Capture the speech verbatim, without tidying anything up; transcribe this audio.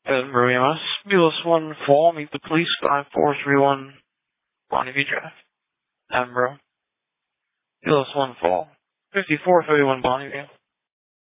Edinburgh E M S, Mulus one four, meet the police, five four three one, Bonneview Drive. Edinburgh. Mulus one four, fifty-four thirty-one Bonneview.